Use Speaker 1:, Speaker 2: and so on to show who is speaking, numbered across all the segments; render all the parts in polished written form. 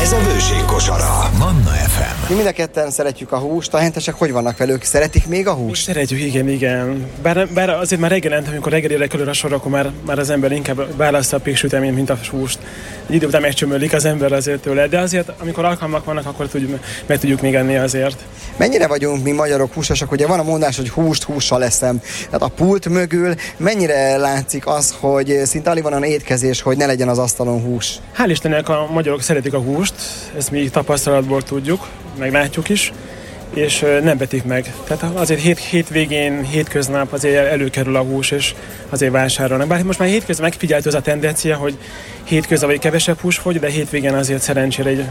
Speaker 1: Ez a Bőség kosara. Manna FM.
Speaker 2: Mi mind a ketten szeretjük a húst, a hentesek hogy vannak velük? Szeretik még a húst?
Speaker 3: Szeretjük, igen. Bár azért már reggelente, amikor reggelire kerül a sor, akkor már az ember inkább választja a péksüteményt, mint a húst. Egy idő után megcsömölik az ember azért tőle, de azért, amikor alkalmak vannak, akkor meg tudjuk még enni azért.
Speaker 2: Mennyire vagyunk mi magyarok húsosak? Ugye van a mondás, hogy húst hússal eszem. Tehát a pult mögül mennyire látszik az, hogy szinte alig van olyan étkezés, hogy ne legyen az asztalon hús?
Speaker 3: Hál' Istennek a magyarok szeretik a húst, ezt mi tapasztalatból tudjuk, meglátjuk is, és nem vetik meg. Tehát azért hétvégén, hétköznap azért előkerül a hús, és azért vásárolnak. Bár most már hétközben megfigyelhető az a tendencia, hogy hétközben vagy kevesebb hús fogy, de hétvégén azért szerencsére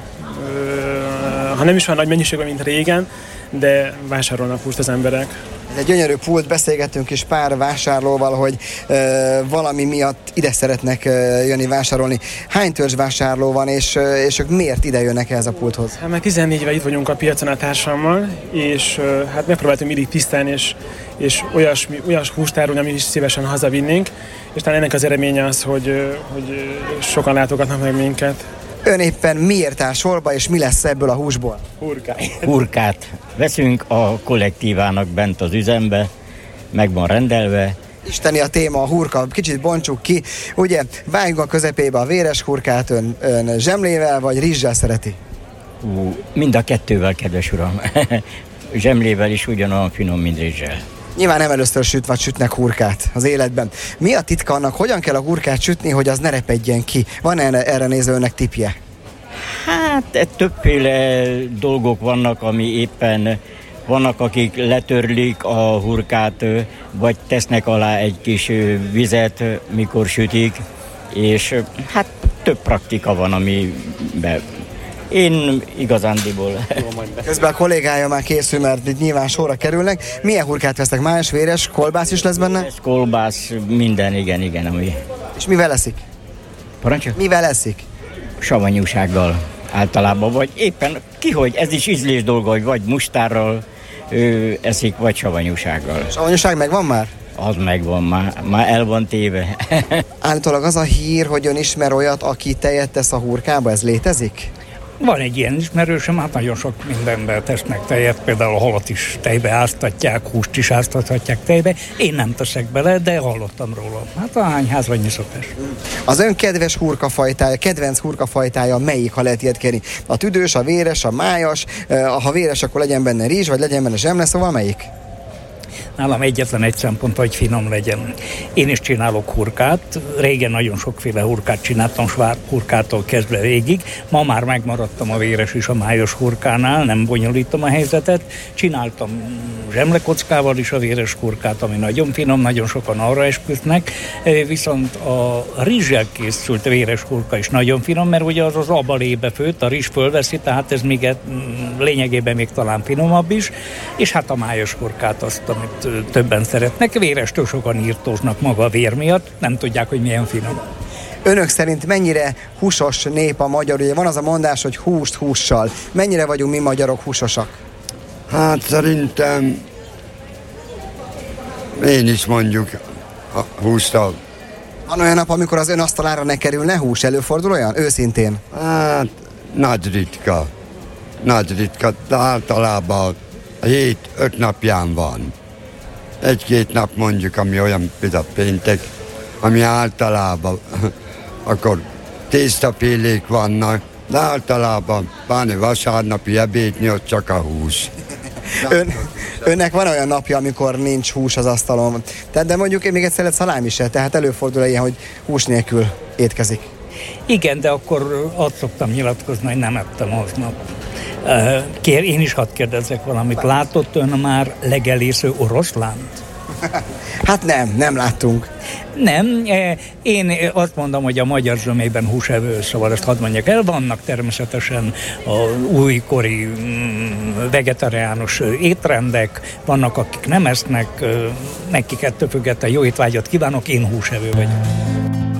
Speaker 3: ha nem is van nagy mennyiségben, mint régen, de vásárolnak húst az emberek.
Speaker 2: Ez egy gyönyörű pult, beszélgettünk is pár vásárlóval, hogy valami miatt ide szeretnek jönni vásárolni. Hány törzsvásárló van, és ők miért ide jönnek ehhez a pulthoz?
Speaker 3: Hát már 14 éve itt vagyunk a piacon a társammal, és hát megpróbáltunk mindig tisztán, és olyas húst árulni, amit is szívesen hazavinnénk, és talán ennek az eredménye az, hogy sokan látogatnak meg minket.
Speaker 2: Ön éppen miért áll sorba, és mi lesz ebből a húsból?
Speaker 4: Hurkát veszünk a kollektívának bent az üzembe, meg van rendelve.
Speaker 2: Isteni a téma, a hurka, kicsit bontsuk ki. Ugye, vágjunk a közepébe a véres hurkát, ön zsemlével vagy rizssel szereti?
Speaker 4: Mind a kettővel, kedves uram. Zsemlével is ugyanolyan finom, mint rizssel.
Speaker 2: Nyilván nem először süt vagy sütnek hurkát az életben. Mi a titka annak, hogyan kell a hurkát sütni, hogy az ne repedjen ki? Van erre nézve önnek tippje?
Speaker 4: Hát többféle dolgok vannak, ami éppen vannak, akik letörlik a hurkát, vagy tesznek alá egy kis vizet, mikor sütik, és hát több praktika van, amiben én igazándiból.
Speaker 2: Közben a kollégája már készül, mert itt nyilván sorra kerülnek. Milyen hurkát vesznek? Más, véres, kolbász is lesz benne?
Speaker 4: Kolbász, minden, igen, ami.
Speaker 2: És mivel eszik?
Speaker 4: Parancsol?
Speaker 2: Mivel eszik?
Speaker 4: Savanyúsággal általában, vagy éppen kihogy, ez is ízlés dolga, hogy vagy mustárral eszik, vagy savanyúsággal.
Speaker 2: Savanyúság megvan már?
Speaker 4: Az megvan, már el van téve.
Speaker 2: Állítólag az a hír, hogy ön ismer olyat, aki tejet tesz a hurkába, ez létezik?
Speaker 5: Van egy ilyen ismerősöm, hát nagyon sok mindenben tesznek tejet, például a halat is tejbe áztatják, húst is áztathatják tejbe. Én nem teszek bele, de hallottam róla. Hát a hányházannyi szokás.
Speaker 2: Az ön kedves hurkafajtája, kedvenc hurkafajtája melyik, ha lehet ilyet kérni? A tüdős, a véres, a májas, ha véres, akkor legyen benne rizs, vagy legyen benne zsemle, szóval melyik?
Speaker 5: Nálam egyetlen egy szempont, hogy finom legyen. Én is csinálok hurkát, régen nagyon sokféle hurkát csináltam, svárp hurkától kezdve végig. Ma már megmaradtam a véres és a májos hurkánál, nem bonyolítom a helyzetet. Csináltam zsemlekockával is a véres hurkát, ami nagyon finom, nagyon sokan arra esküsznek, viszont a rizssel készült véres hurka is nagyon finom, mert ugye az abalébe főtt, a rizs fölveszi, tehát ez még lényegében még talán finomabb is, és hát a májos hurkát azt, amit többen szeretnek. Vérestől sokan írtóznak maga a vér miatt, nem tudják, hogy milyen finom.
Speaker 2: Önök szerint mennyire húsos nép a magyar? Ugye van az a mondás, hogy húst hússal. Mennyire vagyunk mi magyarok húsosak?
Speaker 6: Hát szerintem én is mondjuk hústal.
Speaker 2: Van olyan nap, amikor az ön asztalára ne kerülne hús? Előfordul olyan? Őszintén?
Speaker 6: Hát nagy ritka, de általában 7-5 napján van. 1-2 nap mondjuk, ami olyan például péntek, ami általában akkor tésztafélék vannak, de általában pláne vasárnapi ebédni, ott csak a hús.
Speaker 2: Önnek van olyan napja, amikor nincs hús az asztalon. De mondjuk még egyszer szalámi se, tehát előfordul ilyen, hogy hús nélkül étkezik.
Speaker 5: Igen, de akkor azt szoktam nyilatkozni, hogy nem ettem aznap. Én is hadd kérdezzek valamit. Látott ön már legelésző oroszlánt?
Speaker 2: Hát nem láttunk.
Speaker 5: Nem, én azt mondom, hogy a magyar zsömében húsevő, szóval ezt hadd mondjak el, vannak természetesen a újkori vegetariánus étrendek, vannak akik nem esznek, nekik ettől függetlenül jó étvágyat kívánok, én húsevő vagyok.